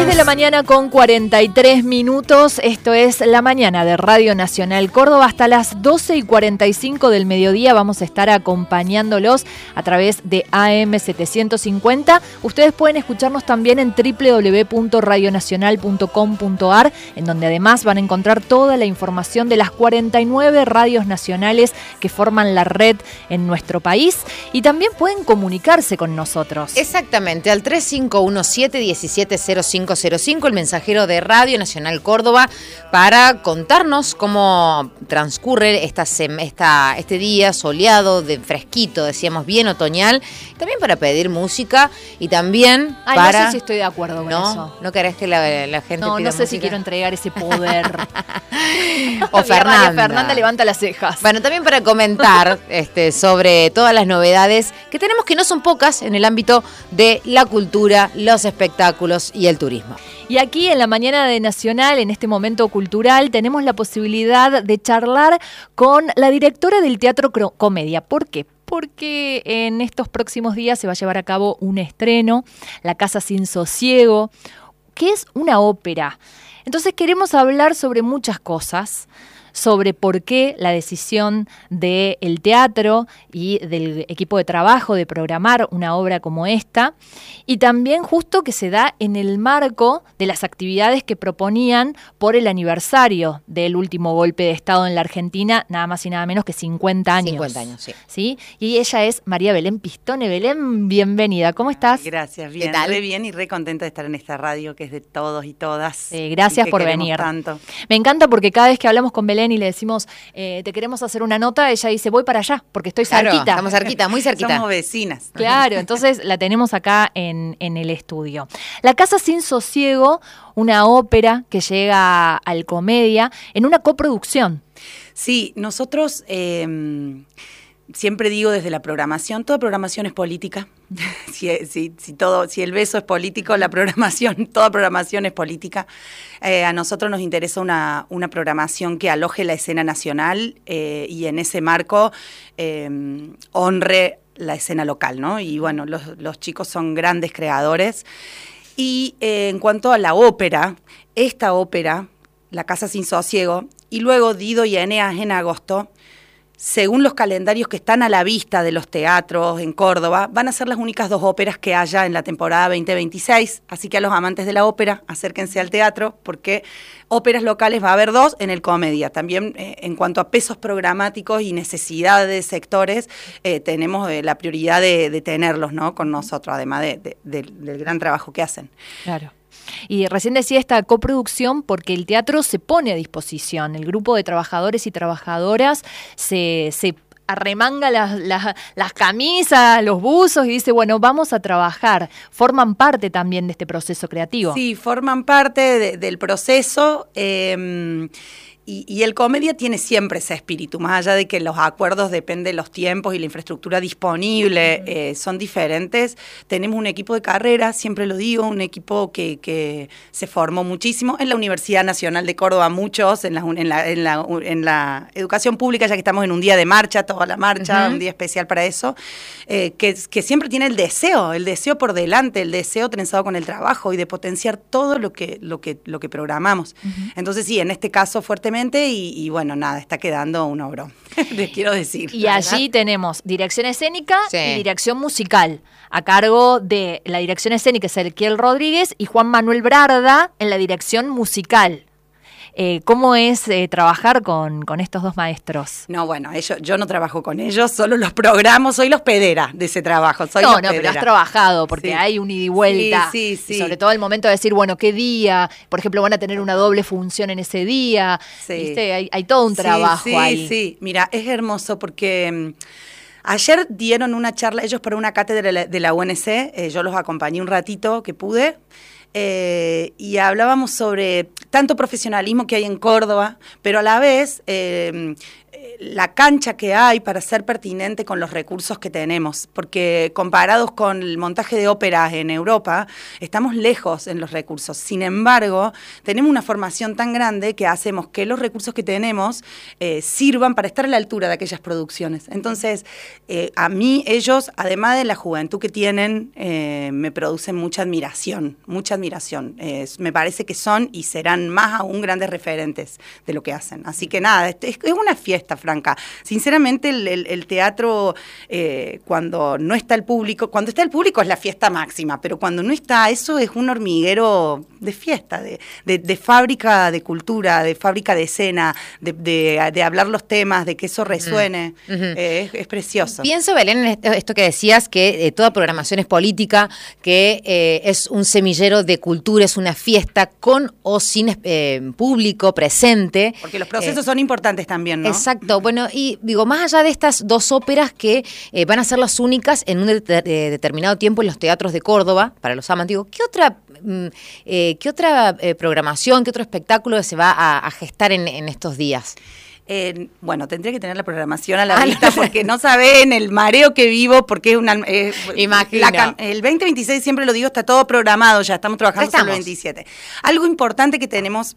10 de la mañana con 43 minutos, esto es La Mañana de Radio Nacional Córdoba. Hasta las 12:45 del mediodía vamos a estar acompañándolos a través de AM 750. Ustedes pueden escucharnos también en www.radionacional.com.ar, en donde además van a encontrar toda la información de las 49 radios nacionales que forman la red en nuestro país, y también pueden comunicarse con nosotros. Exactamente, al 3517-170505, el mensajero de Radio Nacional Córdoba, para contarnos cómo transcurre este día soleado, de fresquito, decíamos, bien otoñal, también para pedir música y también para... No sé si estoy de acuerdo con eso. ¿No querés que la gente pida No sé música? si quiero entregar ese poder. O Fernanda levanta las cejas. Bueno, también para comentar sobre todas las novedades que tenemos, que no son pocas, en el ámbito de la cultura, los espectáculos y el turismo. Y aquí en La Mañana de Nacional, en este momento cultural, tenemos la posibilidad de charlar con la directora del Teatro Comedia. ¿Por qué? Porque en estos próximos días se va a llevar a cabo un estreno, La Casa Sin Sosiego, que es una ópera. Entonces queremos hablar sobre muchas cosas, sobre por qué la decisión del teatro y del equipo de trabajo de programar una obra como esta, y también justo que se da en el marco de las actividades que proponían por el aniversario del último golpe de Estado en la Argentina, nada más y nada menos que 50 años. 50 años, sí. ¿Sí? Y ella es María Belén Pistone. Belén, bienvenida. ¿Cómo estás? Gracias, bien. ¿Qué tal? Re bien y re contenta de estar en esta radio que es de todos y todas. Gracias por venir. Tanto. Me encanta porque cada vez que hablamos con Belén y le decimos, te queremos hacer una nota, ella dice, voy para allá, porque estoy cerquita. Estamos cerquita, muy cerquita. Somos vecinas. Claro, entonces la tenemos acá en el estudio. La Casa Sin Sosiego, una ópera que llega al Comedia en una coproducción. Sí, nosotros siempre digo desde la programación, toda programación es política. Si el beso es político, toda programación es política. A nosotros nos interesa una programación que aloje la escena nacional y en ese marco honre la escena local, ¿no? Y bueno, los chicos son grandes creadores. Y en cuanto a la ópera, esta ópera, La Casa Sin Sosiego, y luego Dido y Eneas en agosto, según los calendarios que están a la vista de los teatros en Córdoba, van a ser las únicas 2 óperas que haya en la temporada 2026. Así que a los amantes de la ópera, acérquense al teatro, porque óperas locales va a haber 2 en el Comedia. También en cuanto a pesos programáticos y necesidades de sectores, tenemos la prioridad de tenerlos, ¿no?, con nosotros, además del gran trabajo que hacen. Claro. Y recién decía esta coproducción porque el teatro se pone a disposición, el grupo de trabajadores y trabajadoras se arremanga las camisas, los buzos y dice, bueno, vamos a trabajar. Forman parte también de este proceso creativo. Sí, forman parte del proceso. Y el Comedia tiene siempre ese espíritu, más allá de que los acuerdos dependen de los tiempos y la infraestructura disponible, son diferentes. Tenemos un equipo de carrera, siempre lo digo, un equipo que se formó muchísimo en la Universidad Nacional de Córdoba, muchos, en la educación pública, ya que estamos en un día de marcha, toda la marcha, un día especial para eso, que siempre tiene el deseo por delante, el deseo trenzado con el trabajo y de potenciar todo lo que programamos. Entonces sí, en este caso fuertemente. Y bueno, nada, está quedando un obrón, les quiero decir. Y allí tenemos dirección escénica sí, y dirección musical, a cargo de la dirección escénica Ezequiel Rodríguez y Juan Manuel Brarda en la dirección musical. ¿Cómo es trabajar con estos 2 maestros? No, bueno, yo no trabajo con ellos, solo los programo, soy la hospedera de ese trabajo. Pero has trabajado, porque hay un ida y vuelta. Sí. Y sobre todo el momento de decir, bueno, ¿qué día? Por ejemplo, van a tener una doble función en ese día. Sí. ¿Viste? Hay todo un trabajo ahí. Sí, mira, es hermoso porque... ayer dieron una charla ellos para una cátedra de la UNC, yo los acompañé un ratito que pude, y hablábamos sobre tanto profesionalismo que hay en Córdoba, pero a la vez la cancha que hay para ser pertinente con los recursos que tenemos, porque comparados con el montaje de óperas en Europa, estamos lejos en los recursos. Sin embargo, tenemos una formación tan grande que hacemos que los recursos que tenemos sirvan para estar a la altura de aquellas producciones. Entonces, a mí ellos, además de la juventud que tienen, me producen mucha admiración, mucha admiración. Me parece que son y serán más aún grandes referentes de lo que hacen. Así que nada, es una fiesta, Franca. Sinceramente, el teatro, cuando no está el público, cuando está el público es la fiesta máxima, pero cuando no está, eso es un hormiguero de fiesta, de fábrica de cultura, de fábrica de escena, de hablar los temas, de que eso resuene. Es precioso. Pienso, Belén, en esto que decías, que toda programación es política, que es un semillero de cultura, es una fiesta con o sin público presente. Porque los procesos son importantes también, ¿no? Exacto. Bueno, y digo, más allá de estas dos óperas que van a ser las únicas en un determinado tiempo en los teatros de Córdoba, para los amantes, digo, ¿qué otra programación, qué otro espectáculo se va a gestar en estos días? Bueno, tendría que tener la programación a la vista porque no saben el mareo que vivo, porque es una... Imagino. El 2026, siempre lo digo, está todo programado ya, estamos trabajando hasta el 27. Algo importante que tenemos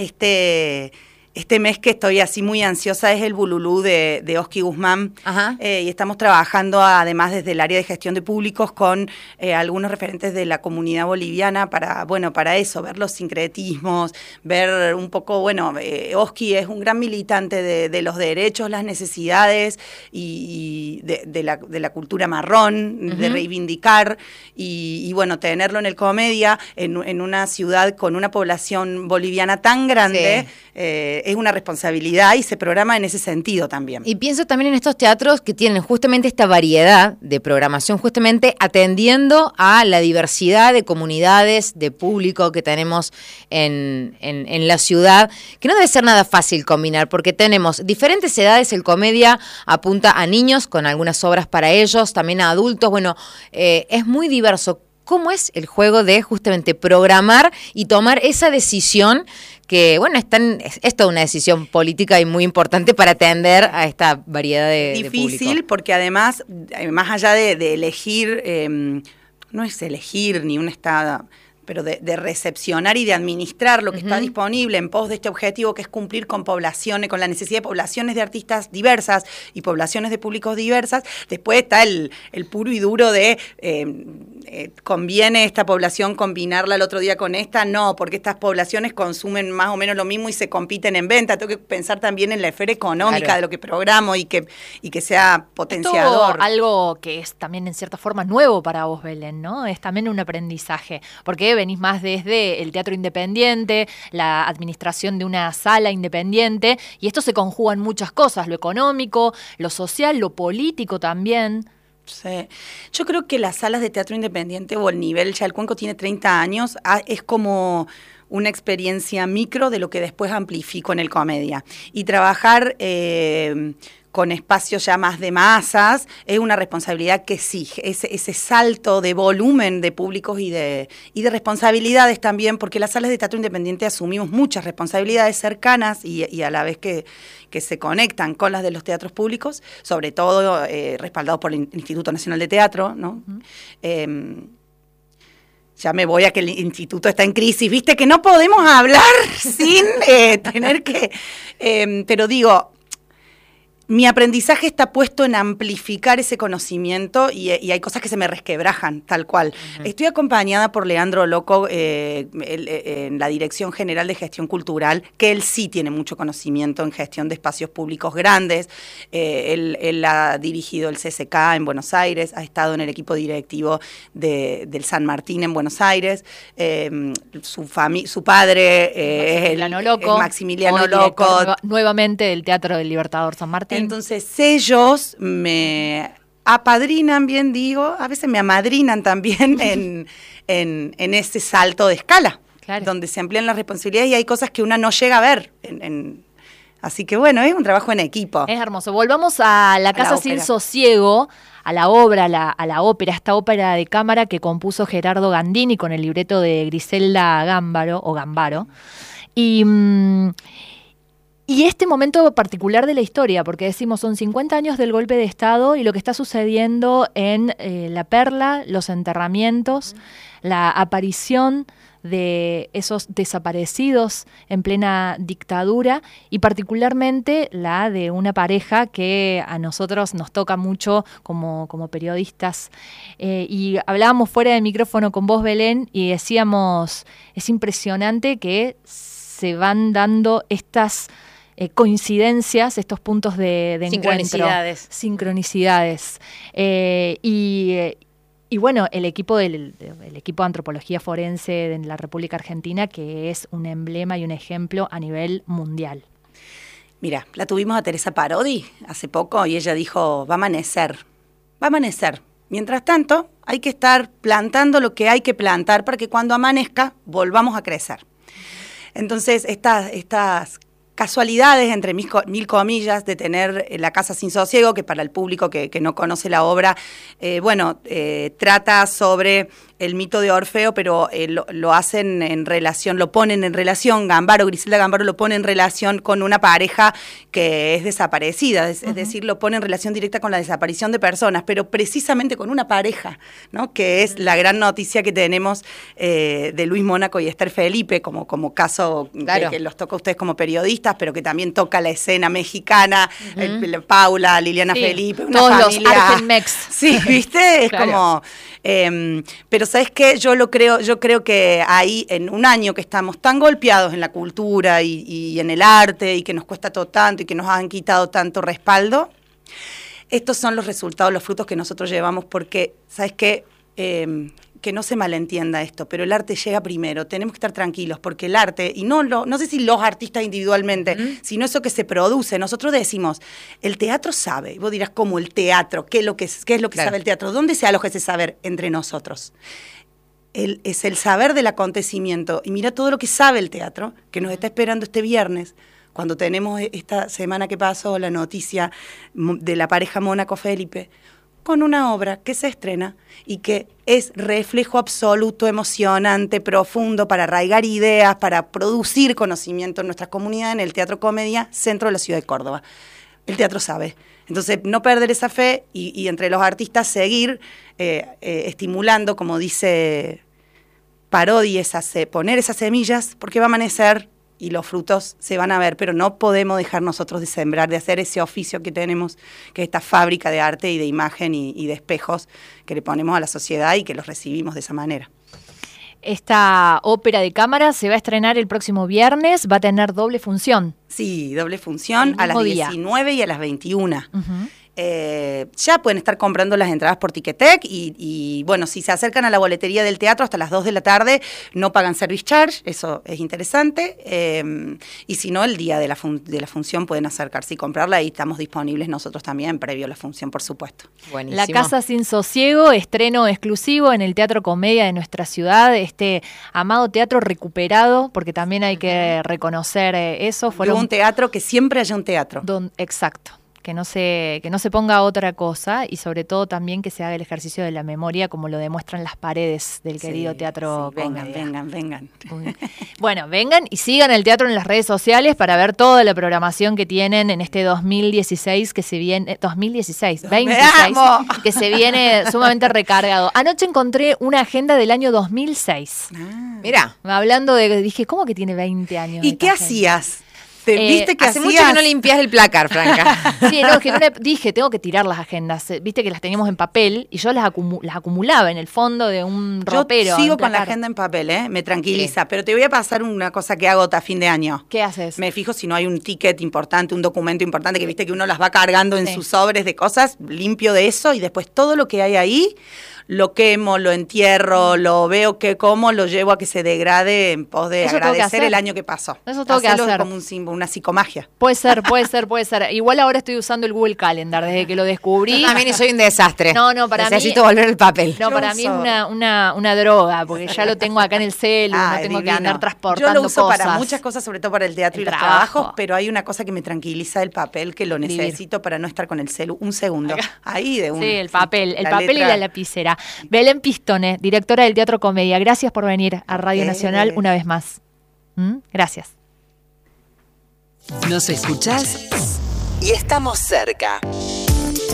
este mes que estoy así muy ansiosa es el Bululú de Oski Guzmán. Y estamos trabajando además desde el área de gestión de públicos con algunos referentes de la comunidad boliviana para eso, ver los sincretismos, ver un poco, Oski es un gran militante de los derechos, las necesidades y de la cultura marrón, de reivindicar y tenerlo en el Comedia en una ciudad con una población boliviana tan grande. Sí. Es una responsabilidad y se programa en ese sentido también. Y pienso también en estos teatros que tienen justamente esta variedad de programación, justamente atendiendo a la diversidad de comunidades, de público que tenemos en la ciudad, que no debe ser nada fácil combinar, porque tenemos diferentes edades. El Comedia apunta a niños con algunas obras para ellos, también a adultos. Es muy diverso. ¿Cómo es el juego de justamente programar y tomar esa decisión que, es toda una decisión política y muy importante para atender a esta variedad de difícil, público? Porque además, más allá de elegir, no es elegir ni un estado, pero de recepcionar y de administrar lo que está disponible en pos de este objetivo, que es cumplir con poblaciones, con la necesidad de poblaciones de artistas diversas y poblaciones de públicos diversas. Después está el puro y duro de ¿conviene esta población combinarla el otro día con esta? No, porque estas poblaciones consumen más o menos lo mismo y se compiten en venta. Tengo que pensar también en la esfera económica de lo que programo y que sea potenciador. Esto, algo que es también en cierta forma nuevo para vos, Belén, ¿no? Es también un aprendizaje, porque venís más desde el teatro independiente, la administración de una sala independiente, y esto se conjuga en muchas cosas, lo económico, lo social, lo político también. Sí. Yo creo que las salas de teatro independiente o el nivel, ya el Cuenco tiene 30 años, es como una experiencia micro de lo que después amplifico en el Comedia. Y trabajar con espacios ya más de masas es una responsabilidad que sí, ese salto de volumen de públicos y de responsabilidades también, porque las salas de teatro independiente asumimos muchas responsabilidades cercanas y a la vez que se conectan con las de los teatros públicos, sobre todo respaldados por el Instituto Nacional de Teatro, ¿no? Ya me voy a que el instituto está en crisis, viste que no podemos hablar sin tener que... pero digo, mi aprendizaje está puesto en amplificar ese conocimiento y hay cosas que se me resquebrajan, tal cual. Estoy acompañada por Leandro Loco en la Dirección General de Gestión Cultural, que él sí tiene mucho conocimiento en gestión de espacios públicos grandes. Él ha dirigido el CCK en Buenos Aires, ha estado en el equipo directivo del San Martín en Buenos Aires. Su padre es Maximiliano Loco. Nuevamente del Teatro del Libertador San Martín. Entonces ellos me apadrinan, bien digo, a veces me amadrinan también en ese salto de escala, donde se amplían las responsabilidades y hay cosas que uno no llega a ver. Así que es un trabajo en equipo. Es hermoso. Volvamos a la Casa Sin Sosiego, a la obra, a la ópera, esta ópera de cámara que compuso Gerardo Gandini con el libreto de Griselda Gambaro. Y este momento particular de la historia, porque decimos son 50 años del golpe de Estado y lo que está sucediendo en La Perla, los enterramientos, la aparición de esos desaparecidos en plena dictadura y particularmente la de una pareja que a nosotros nos toca mucho como periodistas. Y hablábamos fuera de micrófono con vos, Belén, y decíamos, es impresionante que se van dando estas coincidencias, estos puntos de encuentro. Sincronicidades. Y bueno, el equipo de antropología forense de la República Argentina, que es un emblema y un ejemplo a nivel mundial. Mira, la tuvimos a Teresa Parodi hace poco y ella dijo, va a amanecer, va a amanecer. Mientras tanto, hay que estar plantando lo que hay que plantar para que cuando amanezca volvamos a crecer. Entonces, estas casualidades, entre mil comillas, de tener La Casa sin Sosiego, que para el público que no conoce la obra, trata sobre el mito de Orfeo, pero lo hacen en relación, lo ponen en relación, Griselda Gambaro lo pone en relación con una pareja que es desaparecida, es decir, lo pone en relación directa con la desaparición de personas, pero precisamente con una pareja, ¿no? Que es la gran noticia que tenemos de Luis Mónaco y Esther Felipe, como caso que los toca a ustedes como periodistas, pero que también toca la escena mexicana, Paula, Liliana Felipe, una todos familia. Los Argenmex. Sí, ¿viste? Es como... pero ¿sabes qué? Yo creo que ahí, en un año que estamos tan golpeados en la cultura y en el arte, y que nos cuesta todo tanto, y que nos han quitado tanto respaldo, estos son los resultados, los frutos que nosotros llevamos, porque, ¿sabes qué? Que no se malentienda esto, pero el arte llega primero, tenemos que estar tranquilos, porque el arte, y no sé si los artistas individualmente, sino eso que se produce, nosotros decimos, el teatro sabe, y vos dirás, ¿cómo el teatro? ¿Qué es lo que sabe el teatro? ¿Dónde se aloja ese saber? Entre nosotros. Es el saber del acontecimiento, y mira todo lo que sabe el teatro, que nos está esperando este viernes, cuando tenemos esta semana que pasó la noticia de la pareja Mónaco-Felipe, con una obra que se estrena y que es reflejo absoluto, emocionante, profundo, para arraigar ideas, para producir conocimiento en nuestra comunidad, en el Teatro Comedia, centro de la ciudad de Córdoba. El teatro sabe. Entonces, no perder esa fe y entre los artistas seguir estimulando, como dice Parodi, poner esas semillas, porque va a amanecer y los frutos se van a ver, pero no podemos dejar nosotros de sembrar, de hacer ese oficio que tenemos, que es esta fábrica de arte y de imagen y de espejos que le ponemos a la sociedad y que los recibimos de esa manera. Esta ópera de cámara se va a estrenar el próximo viernes, va a tener doble función. Sí, doble función a las 19 y a las 21. Ya pueden estar comprando las entradas por Ticketek y bueno, si se acercan a la boletería del teatro hasta las 2 de la tarde no pagan service charge, eso es interesante, y si no, el día de la función pueden acercarse y comprarla, y estamos disponibles nosotros también previo a la función, por supuesto. Buenísimo. La Casa sin Sosiego, estreno exclusivo en el Teatro Comedia de nuestra ciudad, este amado teatro recuperado, porque también hay que reconocer eso. Fue un teatro, que siempre haya un teatro. Exacto. Que no se ponga otra cosa, y sobre todo también que se haga el ejercicio de la memoria, como lo demuestran las paredes del querido Teatro Comedia. Vengan. Bueno, vengan y sigan el teatro en las redes sociales para ver toda la programación que tienen en este 2016 que se viene, 2026, que se viene sumamente recargado. Anoche encontré una agenda del año 2006. Mira. Hablando dije, ¿cómo que tiene 20 años? ¿Y qué hacías? ¿Viste que hace mucho que no limpias el placar, Franca? Sí, no, es que dije, tengo que tirar las agendas. Viste que las teníamos en papel y yo las acumulaba en el fondo de un ropero. Yo sigo con la agenda en papel, me tranquiliza. Sí. Pero te voy a pasar una cosa que hago a fin de año. ¿Qué haces? Me fijo si no hay un ticket importante, un documento importante, que viste que uno las va cargando en sus sobres de cosas, limpio de eso, y después todo lo que hay ahí lo quemo, lo entierro, lo veo que como, lo llevo a que se degrade en pos de agradecer el año que pasó. Eso tengo que hacer. Como un símbolo, una psicomagia. Puede ser. Igual ahora estoy usando el Google Calendar desde que lo descubrí. Yo también soy un desastre. No, para mí. Necesito volver el papel. No, para mí es una droga, porque ya lo tengo acá en el celu, no tengo que andar transportando cosas. Yo lo uso para muchas cosas, sobre todo para el teatro y los trabajos, pero hay una cosa que me tranquiliza, el papel, que lo necesito para no estar con el celu un segundo. Ahí de un. Sí, el papel y la lapicera. Belén Pistone, directora del Teatro Comedia, gracias por venir a Radio Nacional una vez más. Gracias. Nos escuchás y estamos cerca.